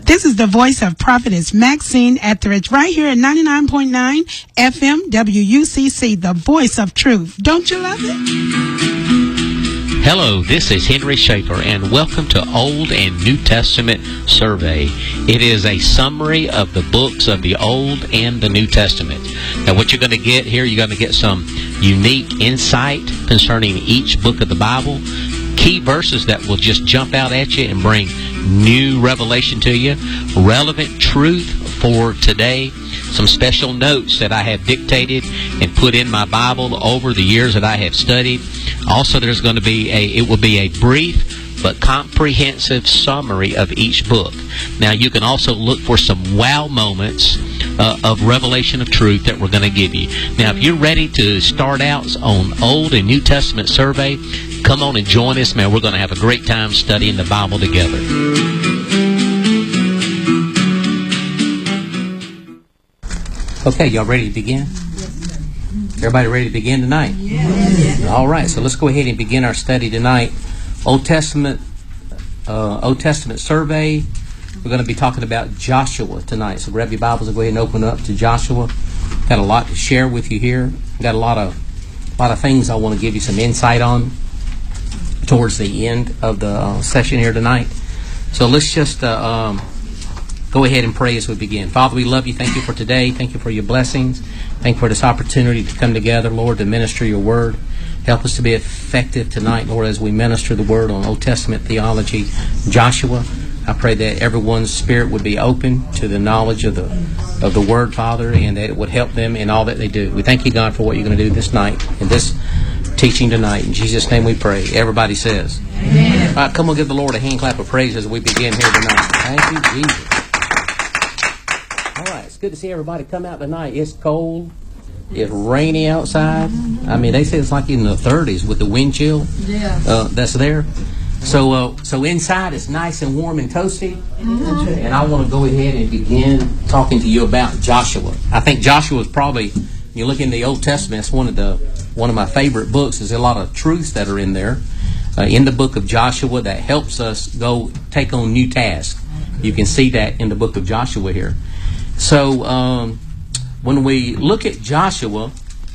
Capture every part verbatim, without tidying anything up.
This is the voice of Prophetess Maxine Etheridge right here at ninety-nine point nine F M W U C C, the voice of truth. Don't you love it? Hello, this is Henry Schaefer, and welcome to Old and New Testament Survey. It is a summary of the books of the Old and the New Testament. Now, what you're going to get here, you're going to get some unique insight concerning each book of the Bible, key verses that will just jump out at you and bring new revelation to you, relevant truth for today, some special notes that I have dictated and put in my Bible over the years that I have studied. Also, there's going to be a, it will be a brief but comprehensive summary of each book. Now, you can also look for some wow moments uh, of revelation of truth that we're going to give you. Now, if you're ready to start out on Old and New Testament survey, come on and join us, man. We're going to have a great time studying the Bible together. Okay, y'all ready to begin? Everybody ready to begin tonight? Yes. All right, so let's go ahead and begin our study tonight. Old Testament, uh, Old Testament survey. We're going to be talking about Joshua tonight. So grab your Bibles and go ahead and open up to Joshua. Got a lot to share with you here. Got a lot of, a lot of things I want to give you some insight on towards the end of the uh, session here tonight. So let's just uh, um, go ahead and pray as we begin. Father, we love you. Thank you for today. Thank you for your blessings. Thank you for this opportunity to come together, Lord, to minister your word. Help us to be effective tonight, Lord, as we minister the word on Old Testament theology. Joshua, I pray that everyone's spirit would be open to the knowledge of the of the word, Father, and that it would help them in all that they do. We thank you, God, for what you're going to do this night, in this teaching tonight. In Jesus' name we pray. Everybody says, amen. All right, come on, give the Lord a hand clap of praise as we begin here tonight. Thank you, Jesus. All right, it's good to see everybody come out tonight. It's cold. It's rainy outside. I mean, they say it's like in the thirties with the wind chill yeah. uh, that's there. So uh, so inside it's nice and warm and toasty. Mm-hmm. And I want to go ahead and begin talking to you about Joshua. I think Joshua is probably, you look in the Old Testament, it's one of the one of my favorite books. There's a lot of truths that are in there, uh, in the book of Joshua, that helps us go take on new tasks. You can see that in the book of Joshua here. So um, when we look at Joshua,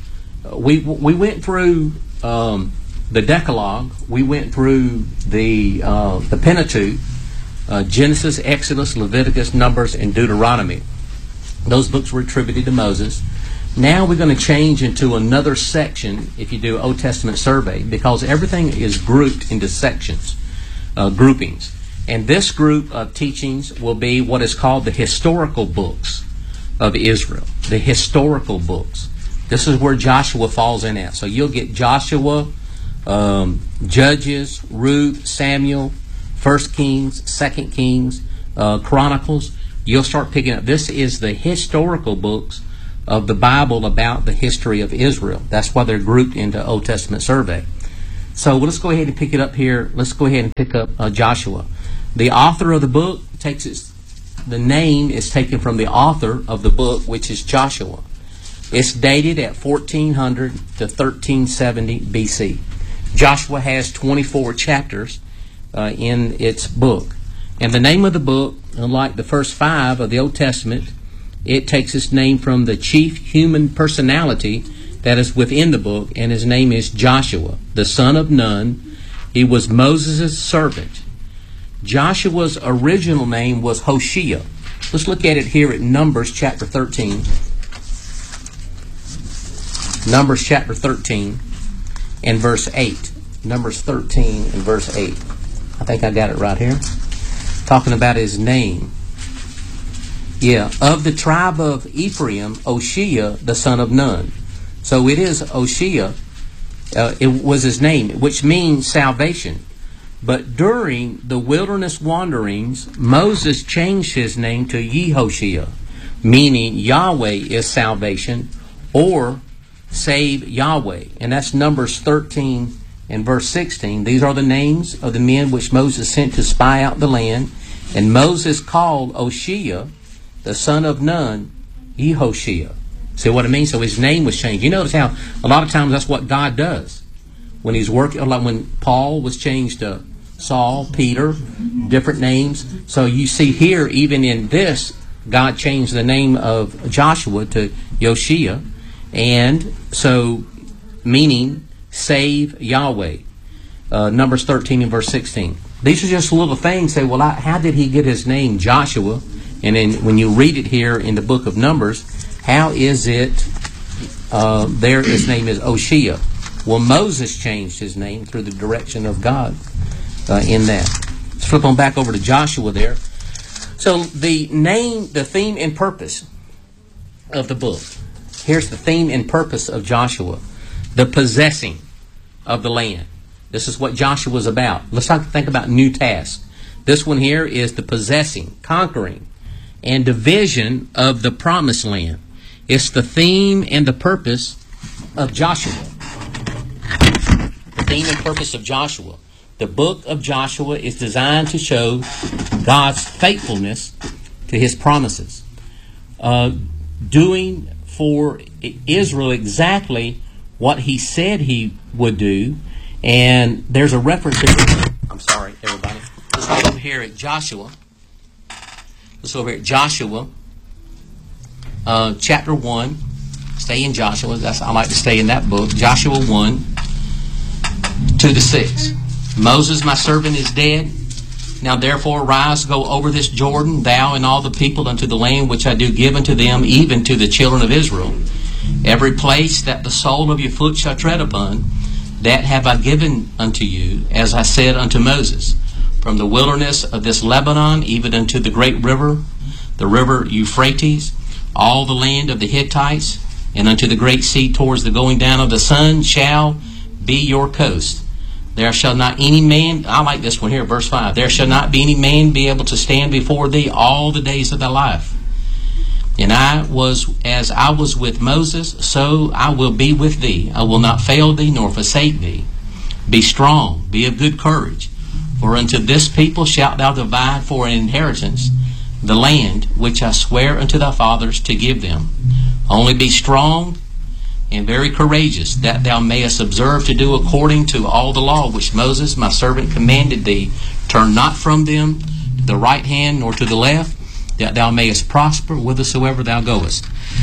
we we went through um, the Decalogue. We went through the uh, the Pentateuch, uh, Genesis, Exodus, Leviticus, Numbers, and Deuteronomy. Those books were attributed to Moses. Now we're going to change into another section if you do Old Testament survey, because everything is grouped into sections, uh, groupings. And this group of teachings will be what is called the historical books of Israel. The historical books. This is where Joshua falls in at. So you'll get Joshua, um, Judges, Ruth, Samuel, First Kings, Second Kings, uh, Chronicles. You'll start picking up. This is the historical books of the Bible about the history of Israel. That's why they're grouped into Old Testament survey. So well, let's go ahead and pick it up here. Let's go ahead and pick up uh, Joshua. The author of the book takes its, the name is taken from the author of the book, which is Joshua. It's dated at fourteen hundred to thirteen seventy B C. Joshua has twenty-four chapters uh, in its book. And the name of the book, unlike the first five of the Old Testament, it takes its name from the chief human personality that is within the book, and his name is Joshua, the son of Nun. He was Moses' servant. Joshua's original name was Hoshea. Let's look at it here at Numbers chapter thirteen. Numbers chapter thirteen and verse eight. Numbers thirteen and verse eight. I think I got it right here. Talking about his name. Yeah, of the tribe of Ephraim, Hoshea, the son of Nun. So it is Hoshea. Uh, it was his name, which means salvation. But during the wilderness wanderings, Moses changed his name to Yehoshua, meaning Yahweh is salvation, or save Yahweh. And that's Numbers thirteen and verse sixteen. These are the names of the men which Moses sent to spy out the land. And Moses called Hoshea, the son of Nun, Yehoshua. See what I mean? So his name was changed. You notice how a lot of times that's what God does. When he's working, like when Paul was changed to Saul, Peter, different names. So you see here, even in this, God changed the name of Joshua to Yoshua, and so meaning save Yahweh. Uh, Numbers thirteen and verse sixteen. These are just little things. Say, well, I, how did he get his name Joshua? And then when you read it here in the book of Numbers, how is it uh, there his name is Oshia? Well, Moses changed his name through the direction of God uh, in that. Let's flip on back over to Joshua there. So the name, the theme and purpose of the book. Here's the theme and purpose of Joshua. The possessing of the land. This is what Joshua was about. Let's talk, think about new tasks. This one here is the possessing, conquering, and division of the promised land. It's the theme and the purpose of Joshua. The theme and purpose of Joshua. The book of Joshua is designed to show God's faithfulness to His promises. Uh, doing for Israel exactly what He said He would do. And there's a reference here. I'm sorry, everybody. Let's look over here at Joshua. Let's look over here at Joshua, uh, chapter one. Stay in Joshua. That's, I like to stay in that book. Joshua one, two to six. Moses, my servant, is dead. Now therefore arise, go over this Jordan, thou and all the people, unto the land which I do give unto them, even to the children of Israel. Every place that the sole of your foot shall tread upon, that have I given unto you, as I said unto Moses, from the wilderness of this Lebanon, even unto the great river, the river Euphrates, all the land of the Hittites, and unto the great sea towards the going down of the sun, shall be your coast. There shall not any man, I like this one here, verse five, there shall not be any man be able to stand before thee all the days of thy life. And I was, as I was with Moses, so I will be with thee. I will not fail thee nor forsake thee. Be strong, be of good courage. For unto this people shalt thou divide for an inheritance the land which I swear unto thy fathers to give them. Only be strong and very courageous, that thou mayest observe to do according to all the law which Moses my servant commanded thee. Turn not from them to the right hand nor to the left, that thou mayest prosper whithersoever thou goest.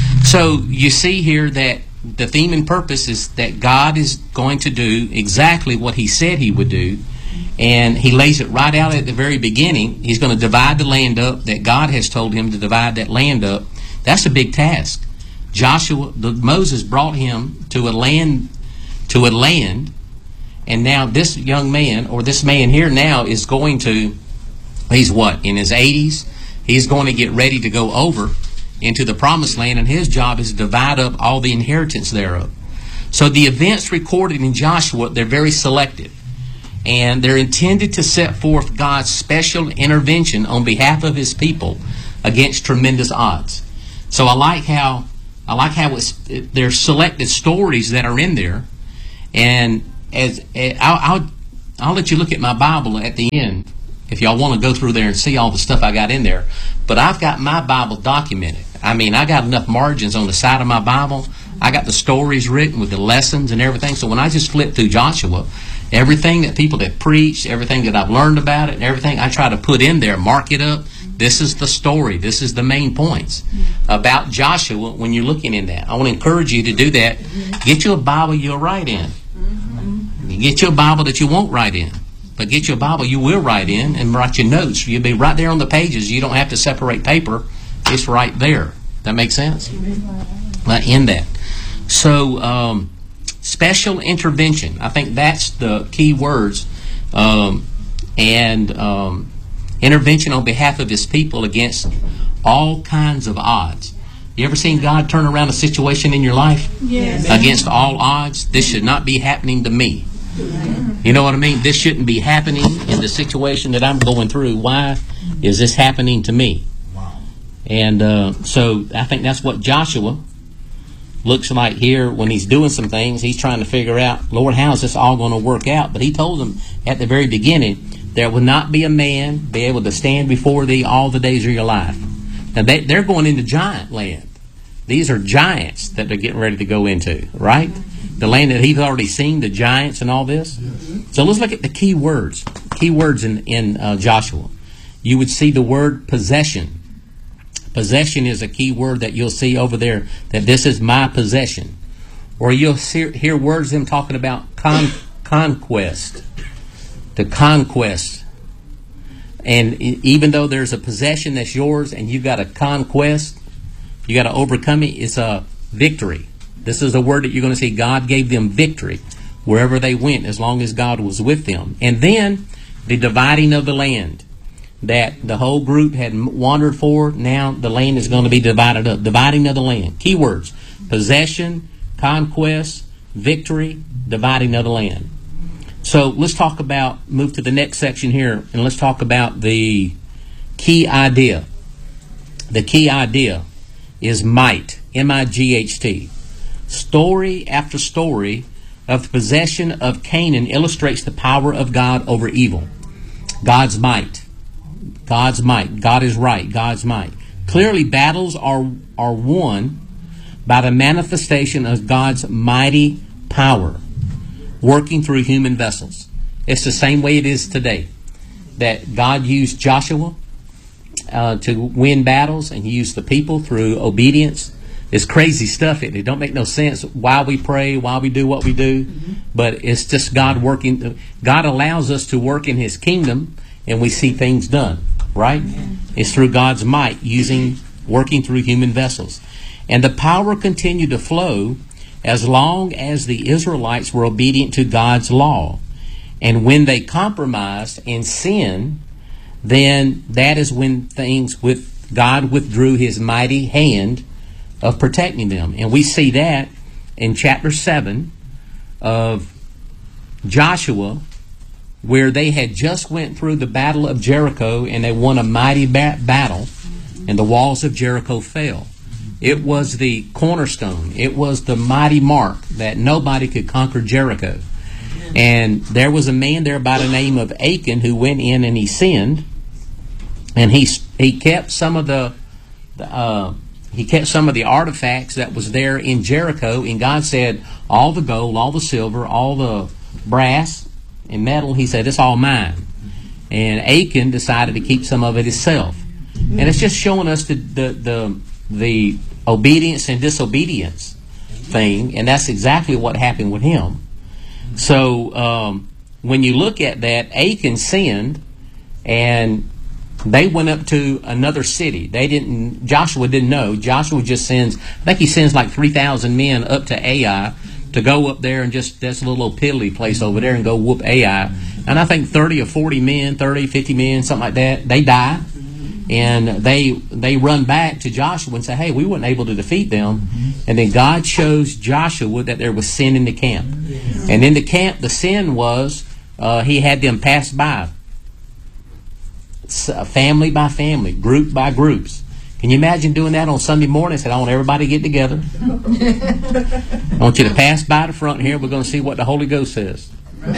So you see here that the theme and purpose is that God is going to do exactly what He said He would do, and He lays it right out at the very beginning. He's going to divide the land up that God has told Him to divide that land up. That's a big task. Joshua, the, Moses brought him to a land, to a land, and now this young man, or this man here now, is going to, he's what, in his eighties? He's going to get ready to go over into the promised land, and his job is to divide up all the inheritance thereof. So the events recorded in Joshua, they're very selective, and they're intended to set forth God's special intervention on behalf of His people against tremendous odds. So I like how I like how it's, there's selected stories that are in there, and as I'll, I'll I'll let you look at my Bible at the end if y'all want to go through there and see all the stuff I got in there. But I've got my Bible documented. I mean, I got enough margins on the side of my Bible. I got the stories written with the lessons and everything. So when I just flip through Joshua, everything that people have preached, everything that I've learned about it, and everything I try to put in there, mark it up. This is the story. This is the main points about Joshua when you're looking in that. I want to encourage you to do that. Get you a Bible you'll write in. Get you a Bible that you won't write in. But get you a Bible you will write in and write your notes. You'll be right there on the pages. You don't have to separate paper. It's right there. That makes sense? But in that. So, um, special intervention. I think that's the key words. Um, and um, intervention on behalf of His people against all kinds of odds. You ever seen God turn around a situation in your life? Yes. Against all odds? This should not be happening to me. You know what I mean? This shouldn't be happening in the situation that I'm going through. Why is this happening to me? Wow. And uh, so I think that's what Joshua looks like here when he's doing some things. He's trying to figure out, Lord, how is this all going to work out? But He told them at the very beginning, there will not be a man be able to stand before thee all the days of your life. Now they, they're going into giant land. These are giants that they're getting ready to go into, right? The land that He's already seen, the giants and all this. So let's look at the key words. key words in, in uh, Joshua. You would see the word possession. Possession is a key word that you'll see over there, that this is my possession. Or you'll see, hear words them talking about con, conquest. The conquest. And even though there's a possession that's yours and you've got a conquest, you got to overcome it, it's a victory. This is a word that you're going to see. God gave them victory wherever they went as long as God was with them. And then the dividing of the land that the whole group had wandered for, now the land is going to be divided up. Dividing of the land. Keywords: possession, conquest, victory, dividing of the land. So let's talk about, move to the next section here, and let's talk about the key idea. The key idea is might, M I G H T. Story after story of the possession of Canaan illustrates the power of God over evil. God's might. God's might. God is right. God's might. Clearly, battles are, are won by the manifestation of God's mighty power working through human vessels. It's the same way it is today. That God used Joshua uh, to win battles, and He used the people through obedience. It's crazy stuff. It, it don't make no sense why we pray, why we do what we do, mm-hmm. but it's just God working. God allows us to work in His kingdom, and we see things done, right? Amen. It's through God's might, using, working through human vessels. And the power continued to flow as long as the Israelites were obedient to God's law. And when they compromised and sinned, then that is when things with God withdrew His mighty hand of protecting them. And we see that in chapter seven of Joshua, where they had just went through the battle of Jericho and they won a mighty ba- battle, and the walls of Jericho fell. It was the cornerstone. It was the mighty mark that nobody could conquer Jericho. And there was a man there by the name of Achan who went in and he sinned, and he he kept some of the uh, he kept some of the artifacts that was there in Jericho. And God said, all the gold, all the silver, all the brass and metal, He said, it's all mine. And Achan decided to keep some of it himself. And it's just showing us the the the, the obedience and disobedience thing, and that's exactly what happened with him. So um, when you look at that, Achan sinned, and they went up to another city. They didn't. Joshua didn't know. Joshua just sends. I think he sends like three thousand men up to Ai to go up there and just that's a little old piddly place over there and go whoop Ai. And I think thirty or forty men, thirty, fifty men, something like that. They die, and they they run back to Joshua and say, "Hey, we weren't able to defeat them." And then God shows Joshua that there was sin in the camp. And in the camp, the sin was uh, he had them pass by, family by family, group by groups. Can you imagine doing that on Sunday morning? I said, I want everybody to get together. I want you to pass by the front here. We're going to see what the Holy Ghost says.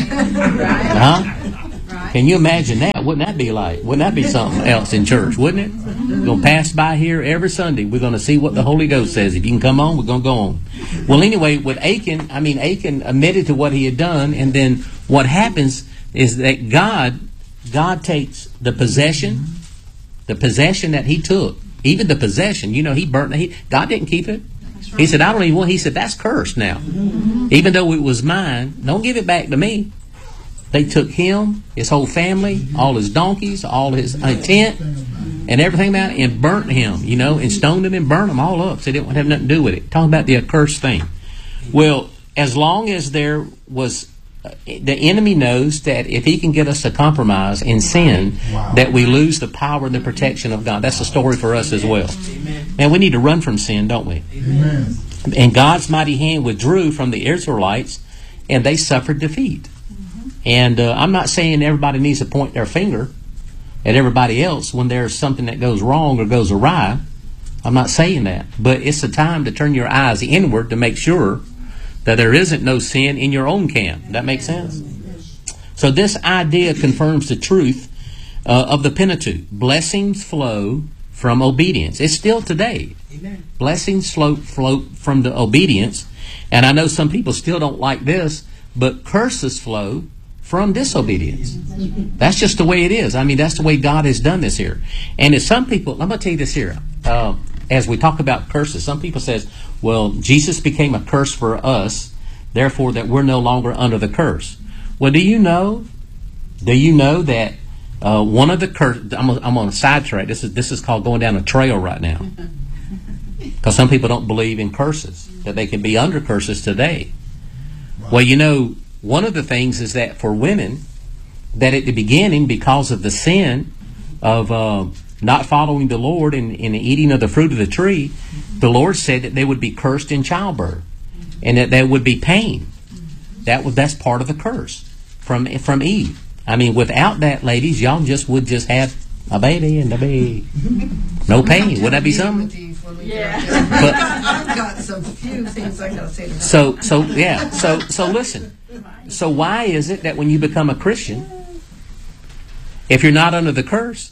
Huh? Can you imagine that? Wouldn't that be like? Wouldn't that be something else in church? Wouldn't it? We're going to pass by here every Sunday. We're going to see what the Holy Ghost says. If you can come on, we're going to go on. Well, anyway, with Achan, I mean, Achan admitted to what he had done, and then what happens is that God, God takes the possession, the possession that he took, even the possession, you know, he burnt it. God didn't keep it. He said, I don't even want, he said, that's cursed now. Even though it was mine, don't give it back to me. They took him, his whole family, all his donkeys, all his uh, tent, and everything about it, and burnt him, you know, and stoned him and burnt them all up. So they didn't have nothing to do with it. Talking about the accursed thing. Well, as long as there was, uh, the enemy knows that if he can get us to compromise and sin, wow. that we lose the power and the protection of God. That's a story for us as well. Man, we need to run from sin, don't we? Amen. And God's mighty hand withdrew from the Israelites, and they suffered defeat. And uh, I'm not saying everybody needs to point their finger at everybody else when there's something that goes wrong or goes awry. I'm not saying that. But it's a time to turn your eyes inward to make sure that there isn't no sin in your own camp. That makes sense? So this idea confirms the truth uh, of the Pentateuch. Blessings flow from obedience. It's still today. Amen. Blessings flow, flow from the obedience. And I know some people still don't like this, but curses flow from disobedience. That's just the way it is. I mean, that's the way God has done this here. And as some people, I'm going to tell you this here. Uh, as we talk about curses, some people says, well, Jesus became a curse for us, therefore that we're no longer under the curse. Well, do you know, do you know that uh, one of the curse, I'm, I'm on a sidetrack. This is, this is called going down a trail right now. Because some people don't believe in curses, that they can be under curses today. Well, you know, one of the things is that for women, that at the beginning, because of the sin of uh, not following the Lord and, and eating of the fruit of the tree, the Lord said that they would be cursed in childbirth, and that there would be pain. That was that's part of the curse from from Eve. I mean, without that, ladies, y'all just would just have a baby and a baby, no pain. Would that be something? Yeah. But, I've got some few things I gotta say to that. So, so yeah. So, so listen. So why is it that when you become a Christian, if you're not under the curse,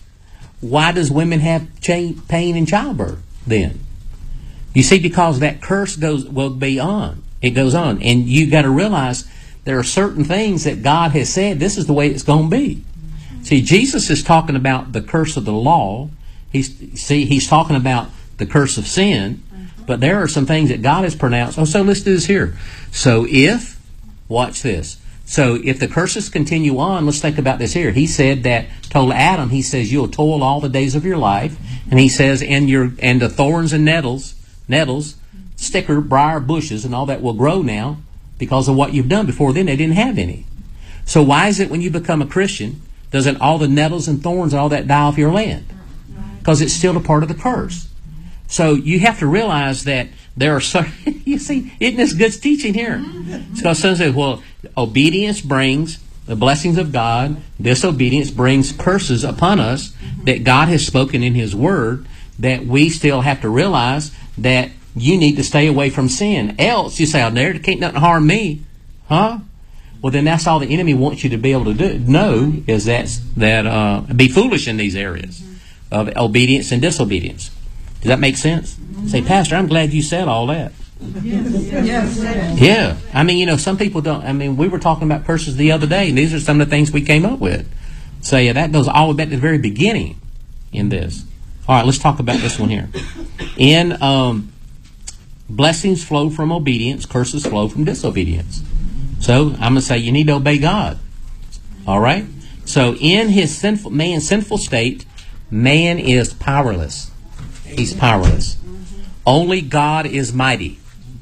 why does women have chain, pain in childbirth then? You see, because that curse goes will be on. It goes on, and you got to realize there are certain things that God has said. This is the way it's going to be. See, Jesus is talking about the curse of the law. He's see, he's talking about the curse of sin, but there are some things that God has pronounced. Oh, so let's do this here. So if, watch this. So if the curses continue on, let's think about this here. He said that, told Adam, he says, you'll toil all the days of your life. And he says, and your and the thorns and nettles, nettles, sticker, briar, bushes, and all that will grow now because of what you've done. Before then, they didn't have any. So why is it when you become a Christian, doesn't all the nettles and thorns and all that die off your land? Because it's still a part of the curse. So you have to realize that there are so you see, isn't this good teaching here? So some say, well, obedience brings the blessings of God. Disobedience brings curses upon us that God has spoken in His Word, that we still have to realize that you need to stay away from sin. Else, you say, oh, there can't nothing harm me. Huh? Well, then that's all the enemy wants you to be able to do. Know is that, that uh, be foolish in these areas of obedience and disobedience. Does that make sense? Mm-hmm. Say, Pastor, I'm glad you said all that. Yes. Yes. Yeah. I mean, you know, some people don't. I mean, we were talking about curses the other day, and these are some of the things we came up with. So, yeah, that goes all the way back to the very beginning in this. All right, let's talk about this one here. In um, blessings flow from obedience, curses flow from disobedience. So, I'm going to say you need to obey God. All right? So, in his sinful, man's sinful state, man is powerless. He's powerless. Only God is mighty.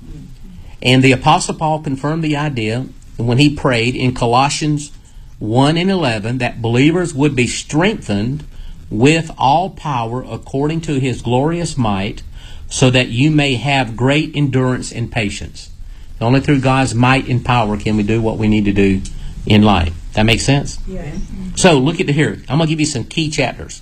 And the Apostle Paul confirmed the idea when he prayed in Colossians one and eleven that believers would be strengthened with all power according to his glorious might, so that you may have great endurance and patience. Only through God's might and power can we do what we need to do in life. That makes sense? Yeah. So look at the here. I'm going to give you some key chapters.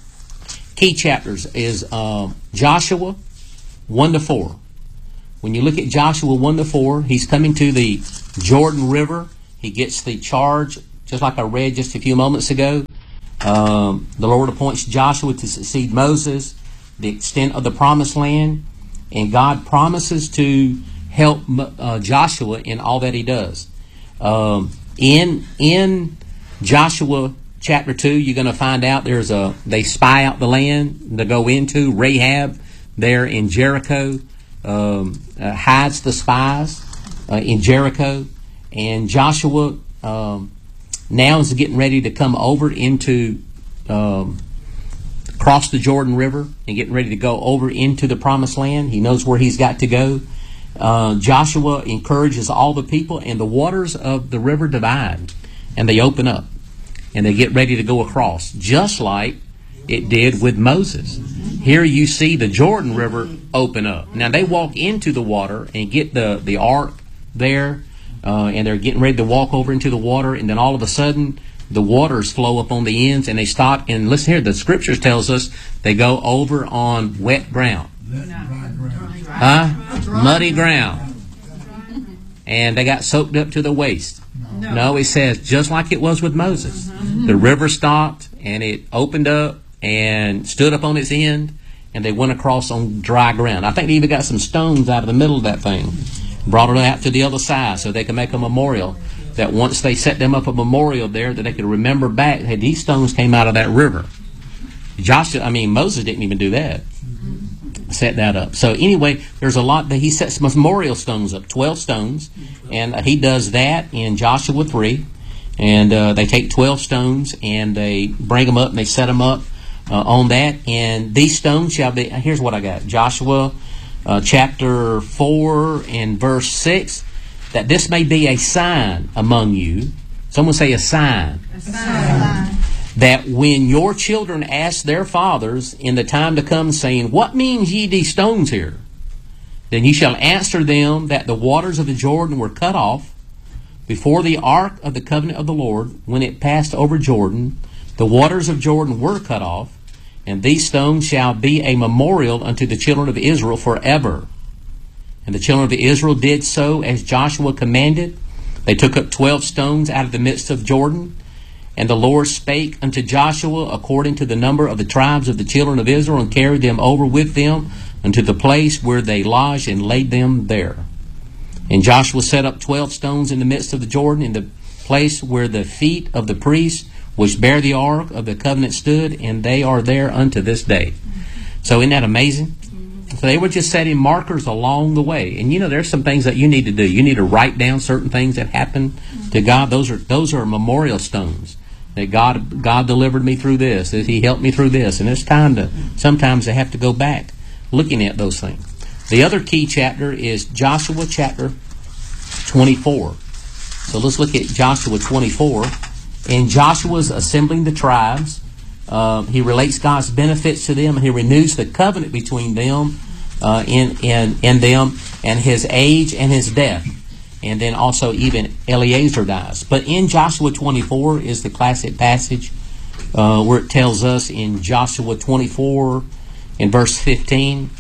Key chapters is uh, Joshua one to four. When you look at Joshua one to four, he's coming to the Jordan River. He gets the charge, just like I read just a few moments ago. Um, the Lord appoints Joshua to succeed Moses, the extent of the promised land, and God promises to help uh, Joshua in all that he does. Um, in in Joshua chapter two, you're going to find out there's a they spy out the land to go into. Rahab there in Jericho um, uh, hides the spies uh, in Jericho, and Joshua um, now is getting ready to come over into um, cross the Jordan River and getting ready to go over into the promised land. He knows where he's got to go. Uh, Joshua encourages all the people, and the waters of the river divide, and they open up, and they get ready to go across, just like it did with Moses. Here you see the Jordan River open up. Now they walk into the water and get the, the ark there, uh, and they're getting ready to walk over into the water, and then all of a sudden the waters flow up on the ends, and they stop. And listen here, the scriptures tells us they go over on wet ground. Huh? Muddy ground. And they got soaked up to the waist. No. no, it says just like it was with Moses. Mm-hmm. The river stopped and it opened up and stood up on its end, and they went across on dry ground. I think they even got some stones out of the middle of that thing, brought it out to the other side so they could make a memorial that once they set them up a memorial there, that they could remember back, hey, these stones came out of that river. Joshua, I mean, Moses didn't even do that. Set that up. So anyway, there's a lot that he sets memorial stones up, twelve stones, and uh, he does that in Joshua three. And uh, they take twelve stones and they bring them up and they set them up uh, on that. And these stones shall be, here's what I got, Joshua uh, chapter four and verse six, that this may be a sign among you. Someone say a sign. A sign. That when your children ask their fathers in the time to come, saying, what means ye these stones here? Then ye shall answer them that the waters of the Jordan were cut off before the ark of the covenant of the Lord, when it passed over Jordan. The waters of Jordan were cut off, and these stones shall be a memorial unto the children of Israel forever. And the children of Israel did so as Joshua commanded. They took up twelve stones out of the midst of Jordan. And the Lord spake unto Joshua according to the number of the tribes of the children of Israel, and carried them over with them unto the place where they lodged, and laid them there. And Joshua set up twelve stones in the midst of the Jordan, in the place where the feet of the priests which bear the ark of the covenant stood, and they are there unto this day. So isn't that amazing? So they were just setting markers along the way. And you know, there's some things that you need to do. You need to write down certain things that happened to God. Those are those are memorial stones. That God God delivered me through this, that He helped me through this. And it's time to, sometimes I have to go back looking at those things. The other key chapter is Joshua chapter twenty-four. So let's look at Joshua twenty-four. And Joshua's assembling the tribes. Uh, he relates God's benefits to them, and he renews the covenant between them uh, in, in, in them, and his age and his death. And then also even Eleazar dies. But in Joshua twenty-four is the classic passage uh, where it tells us in Joshua twenty-four in verse fifteen.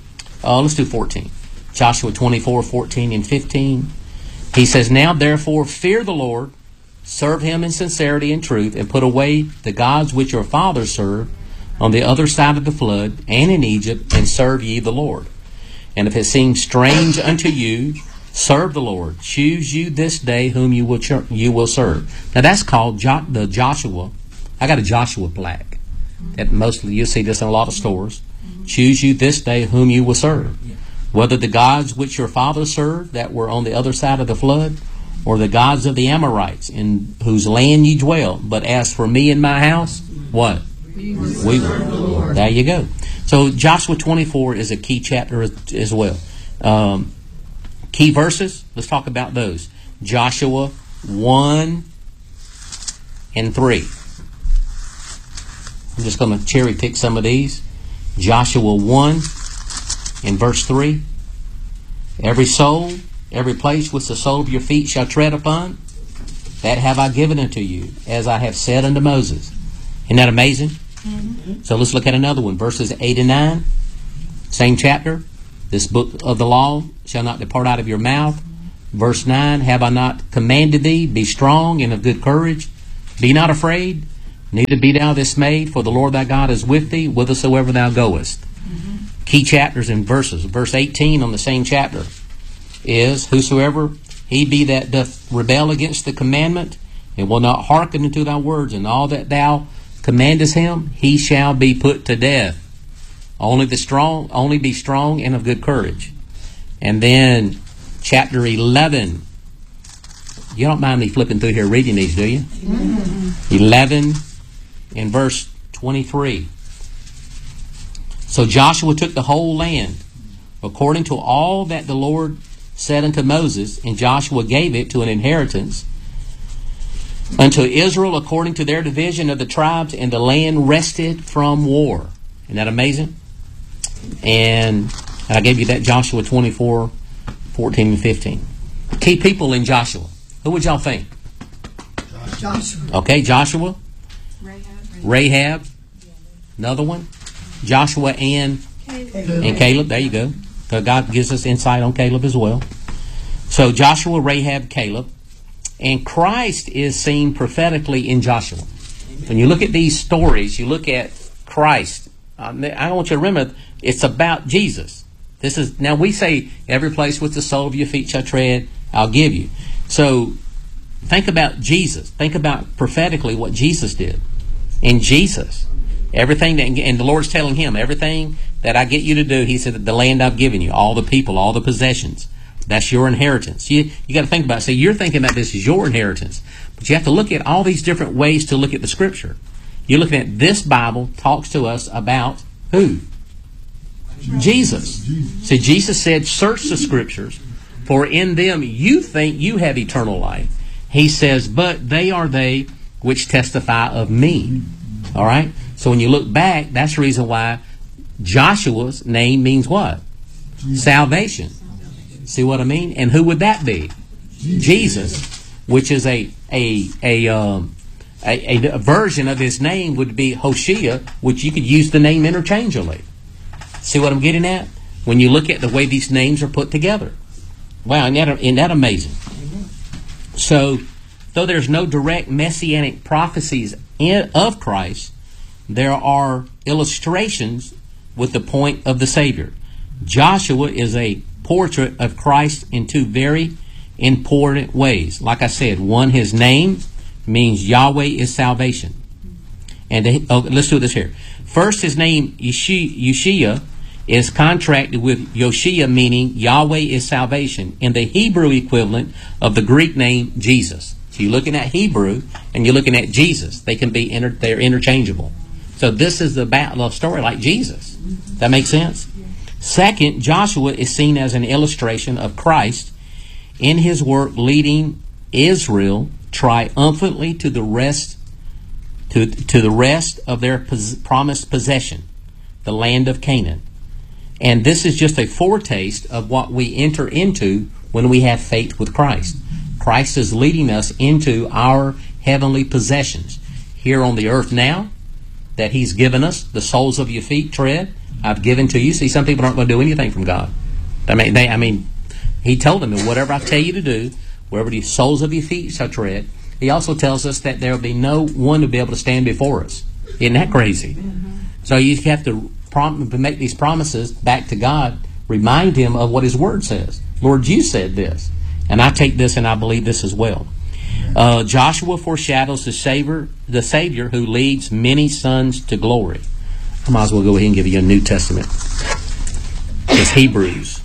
Uh, let's do fourteen. Joshua twenty-four, fourteen and fifteen. He says, now therefore fear the Lord, serve Him in sincerity and truth, and put away the gods which your fathers served on the other side of the flood and in Egypt, and serve ye the Lord. And if it seems strange unto you, serve the Lord. Choose you this day whom you will ch- you will serve. Now that's called jo- the Joshua. I got a Joshua plaque. That mostly you'll see this in a lot of stores. Choose you this day whom you will serve. Whether the gods which your fathers served that were on the other side of the flood, or the gods of the Amorites in whose land ye dwell. But as for me and my house, what? We will. We will. There you go. So Joshua twenty-four is a key chapter as, as well. Um, Key verses, let's talk about those. Joshua one and three. I'm just going to cherry pick some of these. Joshua one and verse three. Every soul, every place which the sole of your feet shall tread upon, that have I given unto you, as I have said unto Moses. Isn't that amazing? Mm-hmm. So let's look at another one. Verses eight and nine. Same chapter. This book of the law shall not depart out of your mouth. Verse nine, have I not commanded thee? Be strong and of good courage. Be not afraid, neither be thou dismayed, for the Lord thy God is with thee, whithersoever thou goest. Mm-hmm. Key chapters and verses. Verse eighteen on the same chapter is, whosoever he be that doth rebel against the commandment, and will not hearken unto thy words, and all that thou commandest him, he shall be put to death. Only the strong, only be strong and of good courage. And then chapter eleven. You don't mind me flipping through here reading these, do you? Mm-hmm. eleven in verse twenty-three. So Joshua took the whole land, according to all that the Lord said unto Moses, and Joshua gave it to an inheritance unto Israel according to their division of the tribes, and the land rested from war. Isn't that amazing? And I gave you that Joshua twenty-four, fourteen and fifteen. Key people in Joshua. Who would y'all think? Joshua. Okay, Joshua. Rahab. Rahab. Another one. Joshua and Caleb. and Caleb. There you go. So God gives us insight on Caleb as well. So Joshua, Rahab, Caleb. And Christ is seen prophetically in Joshua. When you look at these stories, you look at Christ. I want you to remember, it's about Jesus. This is now we say, every place with the sole of your feet shall tread, I'll give you. So think about Jesus. Think about prophetically what Jesus did. In Jesus, everything that, and the Lord's telling him, everything that I get you to do, he said, the land I've given you, all the people, all the possessions, that's your inheritance. You, you got to think about it. See, you're thinking about this as your inheritance, but you have to look at all these different ways to look at the Scripture. You're looking at this Bible talks to us about who? Jesus. See, Jesus said, search the Scriptures, for in them you think you have eternal life. He says, but they are they which testify of me. All right? So when you look back, that's the reason why Joshua's name means what? Salvation. See what I mean? And who would that be? Jesus, which is a a a um a, a version of his name would be Hoshea, which you could use the name interchangeably. See what I'm getting at? When you look at the way these names are put together. Wow, isn't that, isn't that amazing? So, though there's no direct messianic prophecies in, of Christ, there are illustrations with the point of the Savior. Joshua is a portrait of Christ in two very important ways. Like I said, one, his name means Yahweh is salvation. And the, oh, let's do this here. First, his name, Yeshua, is contracted with Yoshia, meaning Yahweh is salvation, in the Hebrew equivalent of the Greek name Jesus. So you're looking at Hebrew and you're looking at Jesus. They can be, inter, they're interchangeable. So this is the battle of story like Jesus. That makes sense? Second, Joshua is seen as an illustration of Christ in his work leading Israel triumphantly to the rest to, to the rest of their pos- promised possession, the land of Canaan. And this is just a foretaste of what we enter into when we have faith with Christ. Christ is leading us into our heavenly possessions here on the earth now that he's given us. The soles of your feet tread, I've given to you. See, some people aren't going to do anything from God. I mean, they, I mean, he told them, whatever I tell you to do, wherever the soles of your feet shall tread. He also tells us that there will be no one to be able to stand before us. Isn't that crazy? Mm-hmm. So you have to prom- make these promises back to God. Remind him of what his word says. Lord, you said this. And I take this and I believe this as well. Uh, Joshua foreshadows the Savior, the Savior who leads many sons to glory. I might as well go ahead and give you a New Testament. It's Hebrews.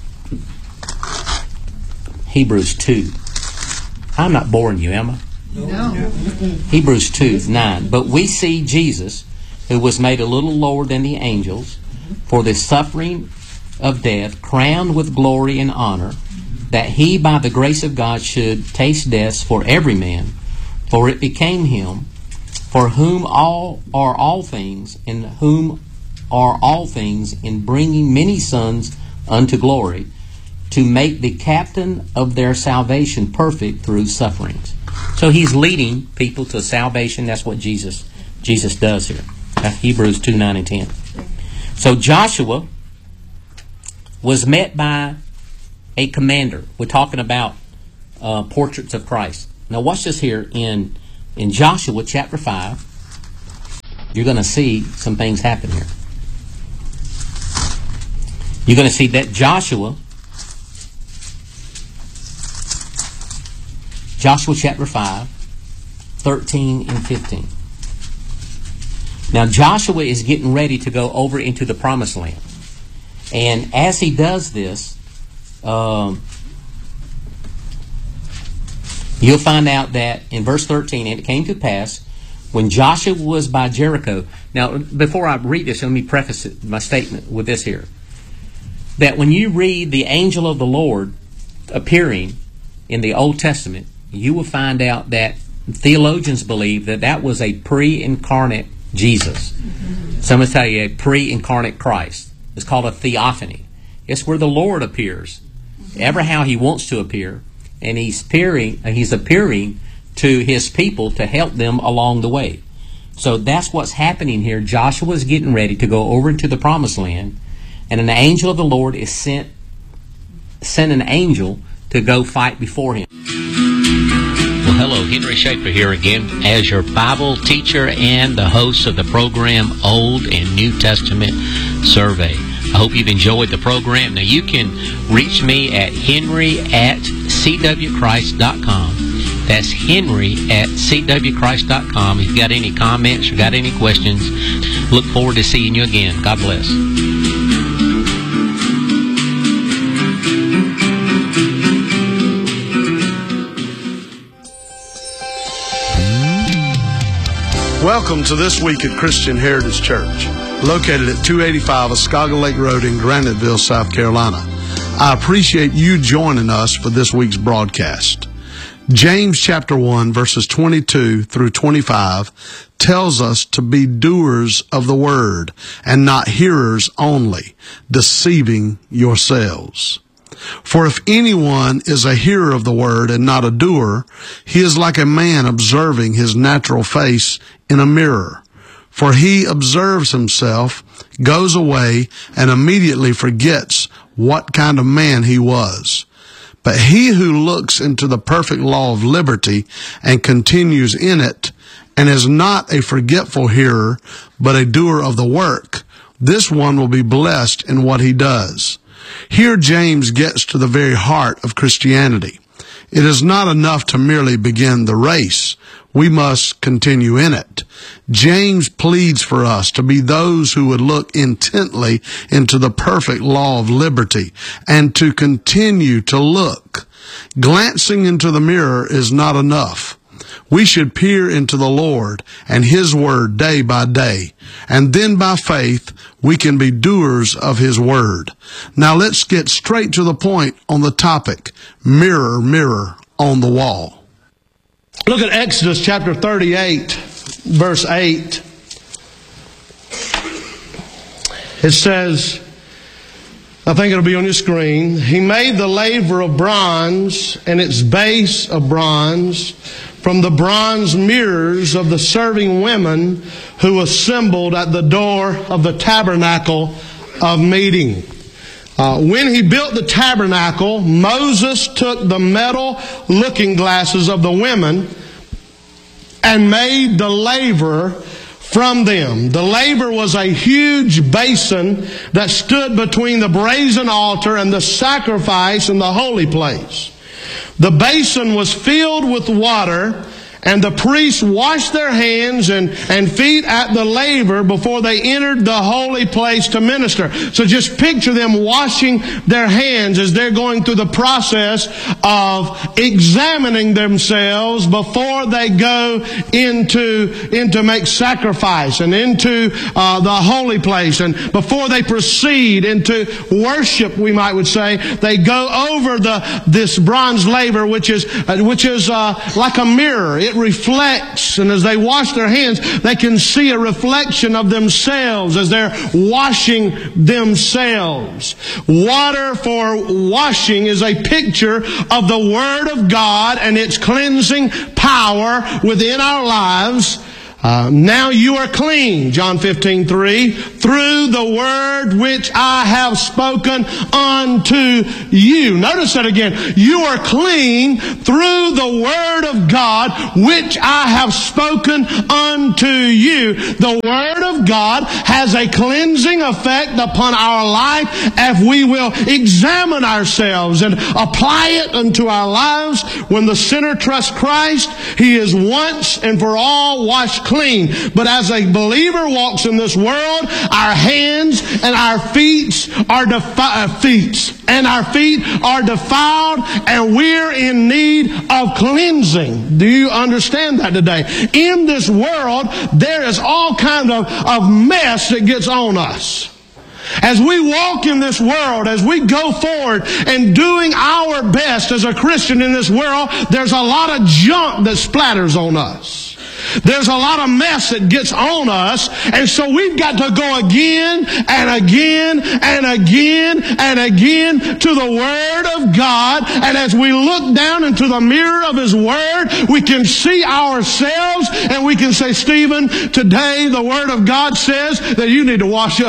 Hebrews two. I'm not boring you, am I? No. Hebrews two, nine. But we see Jesus, who was made a little lower than the angels, for the suffering of death, crowned with glory and honor, that he by the grace of God should taste death for every man. For it became him, for whom all are all things, in whom are all things, in bringing many sons unto glory, to make the captain of their salvation perfect through sufferings. So he's leading people to salvation. That's what Jesus Jesus does here. That's Hebrews two, nine, and ten. So Joshua was met by a commander. We're talking about uh, portraits of Christ. Now watch this here in, in Joshua chapter five. You're going to see some things happen here. You're going to see that Joshua, Joshua chapter five, thirteen and fifteen. Now Joshua is getting ready to go over into the promised land. And as he does this, um, you'll find out that in verse thirteen, and it came to pass when Joshua was by Jericho. Now, before I read this, let me preface it, my statement with this here. That when you read the angel of the Lord appearing in the Old Testament, you will find out that theologians believe that that was a pre-incarnate Jesus. Mm-hmm. Some will tell you a pre-incarnate Christ. It's called a theophany. It's where the Lord appears, mm-hmm. ever how he wants to appear, and he's appearing, he's appearing to his people to help them along the way. So that's what's happening here. Joshua is getting ready to go over into the promised land, and an angel of the Lord is sent, sent an angel to go fight before him. Well, hello, Henry Schaefer here again as your Bible teacher and the host of the program Old and New Testament Survey. I hope you've enjoyed the program. Now, you can reach me at henry at c w christ dot com. That's Henry at c w christ dot com. If you got any comments or got any questions, look forward to seeing you again. God bless. Welcome to This Week at Christian Heritage Church, located at two eighty-five Oscaga Lake Road in Graniteville, South Carolina. I appreciate you joining us for this week's broadcast. James chapter one, verses twenty-two through twenty-five tells us to be doers of the word and not hearers only, deceiving yourselves. For if anyone is a hearer of the word and not a doer, he is like a man observing his natural face in a mirror. For he observes himself, goes away, and immediately forgets what kind of man he was. But he who looks into the perfect law of liberty and continues in it, and is not a forgetful hearer, but a doer of the work, this one will be blessed in what he does. Here James gets to the very heart of Christianity. It is not enough to merely begin the race. We must continue in it. James pleads for us to be those who would look intently into the perfect law of liberty and to continue to look. Glancing into the mirror is not enough. We should peer into the Lord and His Word day by day, and then by faith we can be doers of His Word. Now let's get straight to the point on the topic, mirror, mirror on the wall. Look at Exodus chapter thirty-eight, verse eight. It says, I think it'll be on your screen, He made the laver of bronze and its base of bronze from the bronze mirrors of the serving women who assembled at the door of the tabernacle of meeting. Uh, when he built the tabernacle, Moses took the metal looking glasses of the women and made the laver from them. The laver was a huge basin that stood between the brazen altar and the sacrifice in the holy place. The basin was filled with water, and the priests washed their hands and, and feet at the laver before they entered the holy place to minister. So just picture them washing their hands as they're going through the process of examining themselves before they go into, into make sacrifice and into uh, the holy place. And before they proceed into worship, we might would say, they go over the this bronze laver, which is, uh, which is uh, like a mirror. It reflects, and as they wash their hands, they can see a reflection of themselves as they're washing themselves. Water for washing is a picture of the Word of God and its cleansing power within our lives. Uh, now you are clean, John fifteen three, through the word which I have spoken unto you. Notice that again. You are clean through the word of God which I have spoken unto you. The word of God has a cleansing effect upon our life if we will examine ourselves and apply it unto our lives. When the sinner trusts Christ, he is once and for all washed clean. Clean. But as a believer walks in this world, our hands and our feet are defiled, feet and our feet are defiled, and we're in need of cleansing. Do you understand that today? In this world, there is all kind of, of mess that gets on us. As we walk in this world, as we go forward and doing our best as a Christian in this world, there's a lot of junk that splatters on us. There's a lot of mess that gets on us, and so we've got to go again and again and again and again to the Word of God. And as we look down into the mirror of His Word, we can see ourselves and we can say, Stephen, today the Word of God says that you need to wash up.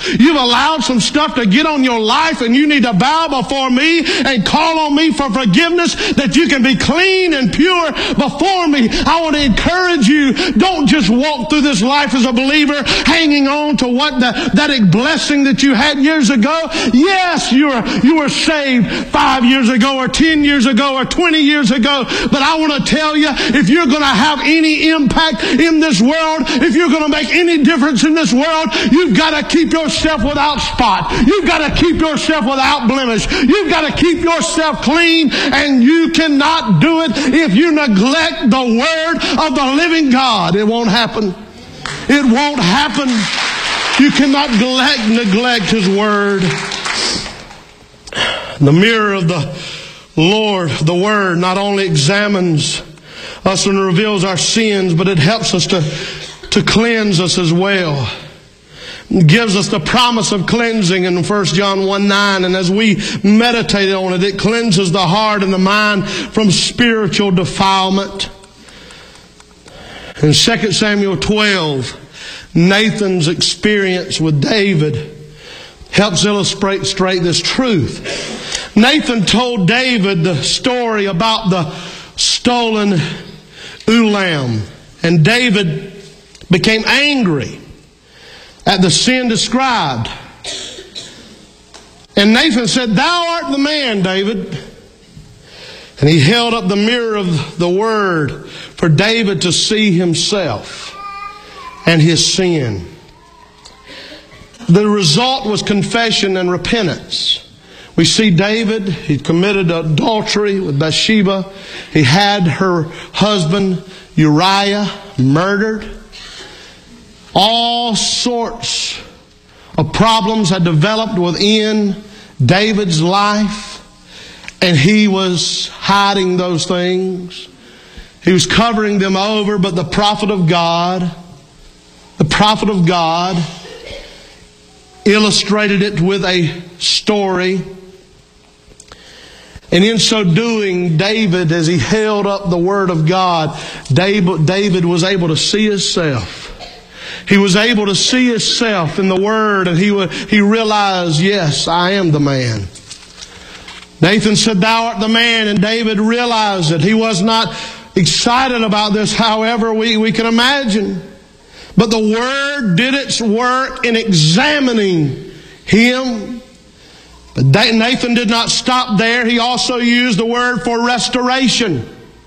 You've allowed some stuff to get on your life, and you need to bow before me and call on me for forgiveness that you can be clean and pure before me. I want to encourage you, don't just walk through this life as a believer hanging on to what the, that blessing that you had years ago. Yes, you were, you were saved five years ago or ten years ago or twenty years ago. But I want to tell you, if you're going to have any impact in this world, if you're going to make any difference in this world, you've got to keep yourself without spot. You've got to keep yourself without blemish. You've got to keep yourself clean, and you cannot do it if you neglect the word of the living God. It won't happen. It won't happen. You cannot neglect, neglect His word. The mirror of the Lord, the Word, not only examines us and reveals our sins, but it helps us to, to cleanse us as well. It gives us the promise of cleansing in First John one nine, and as we meditate on it, it cleanses the heart and the mind from spiritual defilement. In Second Samuel twelve, Nathan's experience with David helps illustrate this truth. Nathan told David the story about the stolen Ulam, and David became angry at the sin described. And Nathan said, "Thou art the man, David." And he held up the mirror of the Word for David to see himself and his sin. The result was confession and repentance. We see David, he committed adultery with Bathsheba. He had her husband Uriah murdered. All sorts of problems had developed within David's life, and he was hiding those things. He was covering them over, but the prophet of God, the prophet of God illustrated it with a story. And in so doing, David, as he held up the Word of God, David, David was able to see himself. He was able to see himself in the Word, and he, he realized, yes, I am the man. Nathan said, "Thou art the man," and David realized it. He was not excited about this, however we, we can imagine. But the Word did its work in examining him. But Nathan did not stop there. He also used the word for restoration.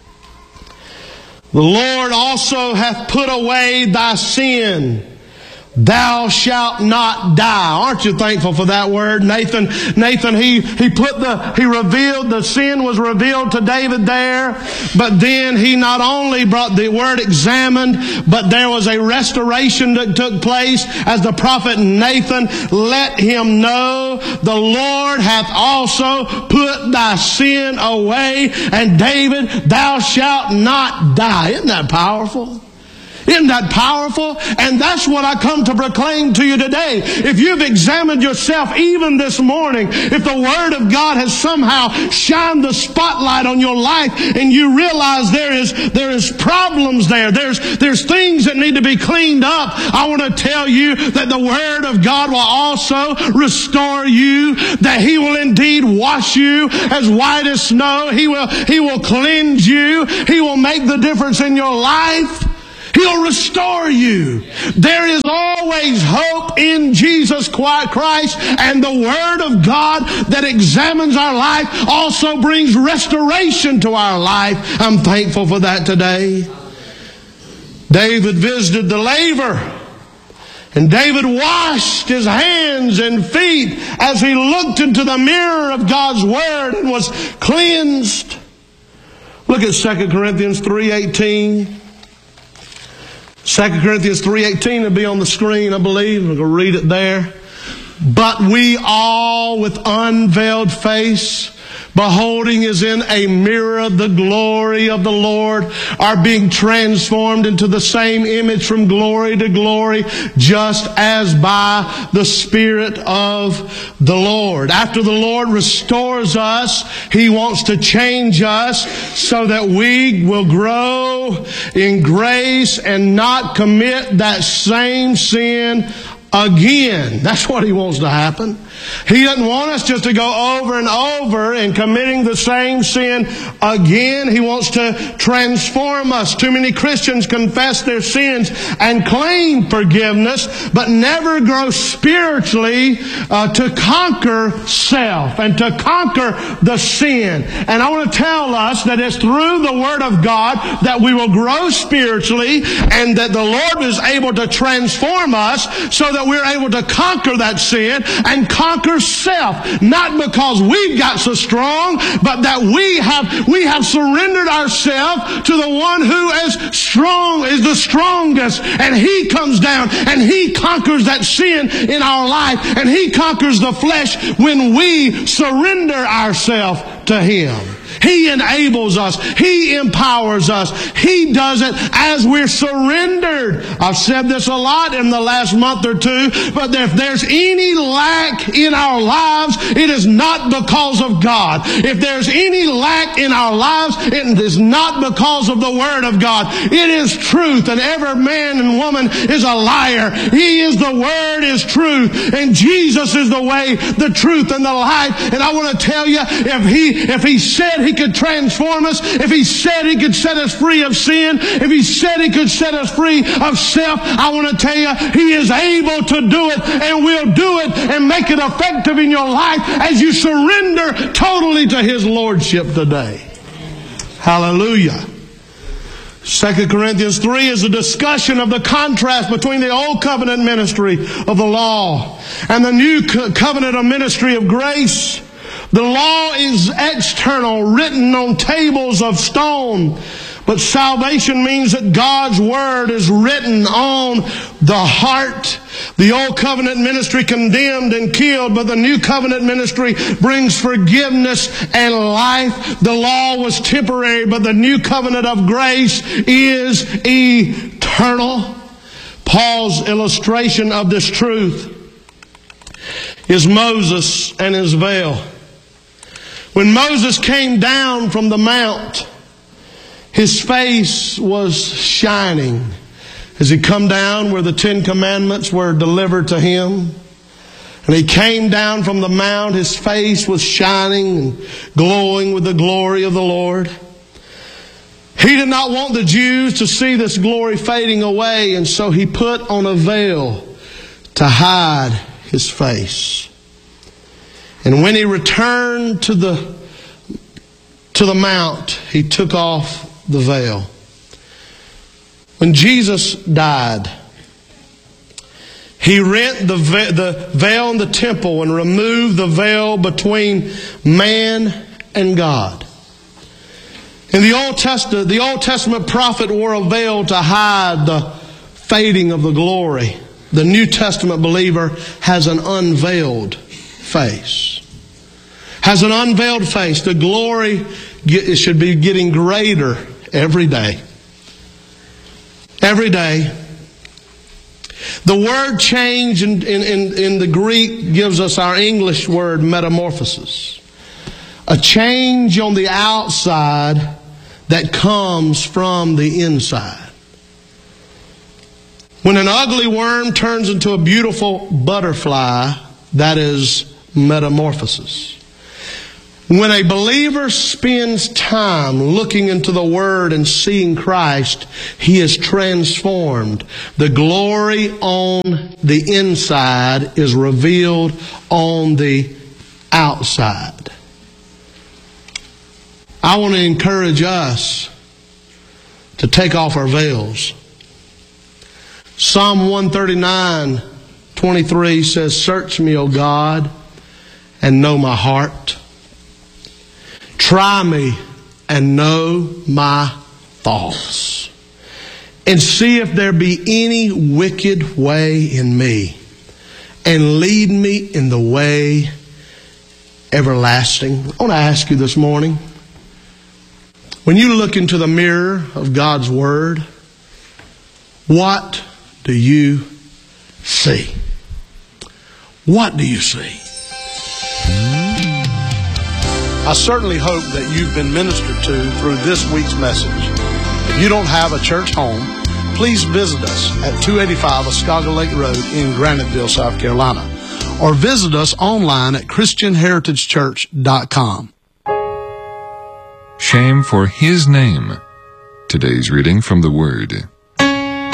"The Lord also hath put away thy sin. Thou shalt not die." Aren't you thankful for that word? Nathan, Nathan, he, he put the, he revealed, the sin was revealed to David there, but then he not only brought the word examined, but there was a restoration that took place as the prophet Nathan let him know, "The Lord hath also put thy sin away, and David, thou shalt not die." Isn't that powerful? Isn't that powerful? And that's what I come to proclaim to you today. If you've examined yourself even this morning, if the Word of God has somehow shined the spotlight on your life and you realize there is, there is problems there, there's, there's things that need to be cleaned up, I want to tell you that the Word of God will also restore you, that He will indeed wash you as white as snow. He will, He will cleanse you. He will make the difference in your life. He'll restore you. There is always hope in Jesus Christ, and the Word of God that examines our life also brings restoration to our life. I'm thankful for that today. David visited the laver, and David washed his hands and feet as he looked into the mirror of God's Word and was cleansed. Look at Second Corinthians three eighteen. Second Corinthians three eighteen will be on the screen, I believe. I'm going to read it there. "But we all with unveiled face, beholding as in a mirror the glory of the Lord, are being transformed into the same image from glory to glory, just as by the Spirit of the Lord." After the Lord restores us, He wants to change us so that we will grow in grace and not commit that same sin again. That's what He wants to happen. He doesn't want us just to go over and over in committing the same sin again. He wants to transform us. Too many Christians confess their sins and claim forgiveness, but never grow spiritually uh, to conquer self and to conquer the sin. And I want to tell us that it's through the Word of God that we will grow spiritually, and that the Lord is able to transform us so that we're able to conquer that sin and conquer self. Not because we've got so strong, but that we have we have surrendered ourselves to the one who is strong, is the strongest, and He comes down and He conquers that sin in our life, and He conquers the flesh when we surrender ourselves to Him. He enables us. He empowers us. He does it as we're surrendered. I've said this a lot in the last month or two, but if there's any lack in our lives, it is not because of God. If there's any lack in our lives, it is not because of the Word of God. It is truth, and every man and woman is a liar. He is the Word is truth, and Jesus is the way, the truth, and the life. And I want to tell you, if He, if He said He could transform us, if He said He could set us free of sin, if He said He could set us free of self, I want to tell you, He is able to do it, and will do it and make it effective in your life as you surrender totally to His Lordship today. Hallelujah. Second Corinthians three is a discussion of the contrast between the old covenant ministry of the law and the new covenant of ministry of grace. The law is external, written on tables of stone. But salvation means that God's Word is written on the heart. The old covenant ministry condemned and killed, but the new covenant ministry brings forgiveness and life. The law was temporary, but the new covenant of grace is eternal. Paul's illustration of this truth is Moses and his veil. When Moses came down from the mount, his face was shining as he come down where the Ten Commandments were delivered to him. And he came down from the mount, his face was shining and glowing with the glory of the Lord. He did not want the Jews to see this glory fading away, and so he put on a veil to hide his face. And when he returned to the to the mount, he took off the veil. When Jesus died, He rent the ve- the veil in the temple and removed the veil between man and God. In the Old Testament, the Old Testament prophet wore a veil to hide the fading of the glory. The New Testament believer has an unveiled face. Has an unveiled face. The glory it should be getting greater every day. Every day. The word change in, in, in, in the Greek gives us our English word metamorphosis. A change on the outside that comes from the inside. When an ugly worm turns into a beautiful butterfly, that is metamorphosis. When a believer spends time looking into the Word and seeing Christ, he is transformed. The glory on the inside is revealed on the outside. I want to encourage us to take off our veils. Psalm one thirty-nine twenty-three says, "Search me, O God, and know my heart. Try me and know my thoughts. And see if there be any wicked way in me. And lead me in the way everlasting." I want to ask you this morning, when you look into the mirror of God's Word, what do you see? What do you see? I certainly hope that you've been ministered to through this week's message. If you don't have a church home, please visit us at two eighty-five Oscaga Lake Road in Graniteville, South Carolina, or visit us online at christian heritage church dot com. Shame for his name. Today's reading from the Word.